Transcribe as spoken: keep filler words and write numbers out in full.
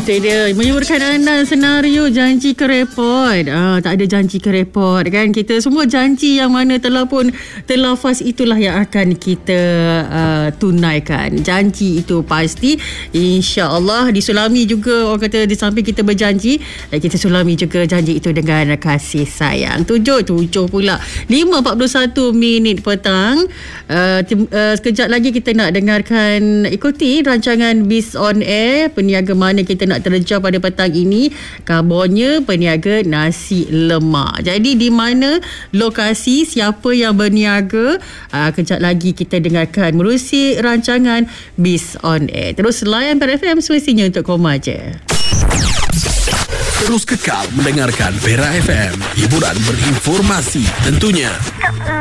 Itu dia, menyuburkan anda senario janji ke repot. Ah, tak ada janji ke repot kan. Kita semua janji yang mana telah pun terlafaz itulah yang akan kita uh, tunaikan. Janji itu pasti, insya-Allah disulami juga. Orang kata di samping kita berjanji, kita sulami juga janji itu dengan kasih sayang. Tujuh, tujuh pula. lima empat puluh satu minit petang. Uh, uh, sekejap lagi kita nak dengarkan, ikuti rancangan Biz on Air. Peniaga mana kita nak terjah pada petang ini? Kabarnya peniaga nasi lemak. Jadi di mana lokasi, siapa yang berniaga? Uh, kejap lagi kita dengarkan menerusi rancangan Biz on Air. Terus layan Perak F M semestinya untuk koma je. Terus kekal mendengarkan Perak F M, hiburan berinformasi tentunya.